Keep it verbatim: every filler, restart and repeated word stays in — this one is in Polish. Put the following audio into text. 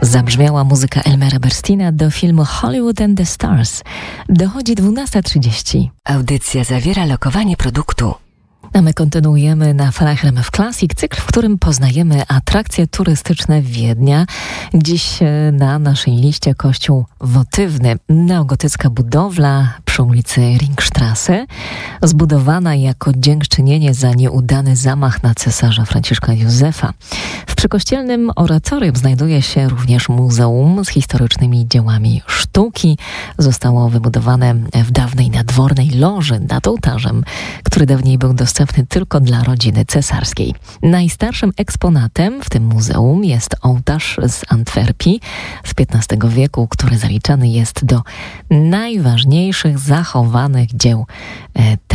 Zabrzmiała muzyka Elmera Bernsteina do filmu Hollywood and the Stars. Dochodzi dwunasta trzydzieści. Audycja zawiera lokowanie produktu. A my kontynuujemy na falach R M F Classic, cykl, w którym poznajemy atrakcje turystyczne Wiednia. Dziś na naszej liście kościół wotywny. Neogotycka budowla przy ulicy Ringstrasse, zbudowana jako dziękczynienie za nieudany zamach na cesarza Franciszka Józefa. W przykościelnym oratorium znajduje się również muzeum z historycznymi dziełami sztuki. Zostało wybudowane w dawnej nadwornej loży nad ołtarzem, który dawniej był dostępny tylko dla rodziny cesarskiej. Najstarszym eksponatem w tym muzeum jest ołtarz z Antwerpii z piętnastego wieku, który zaliczany jest do najważniejszych zachowanych dzieł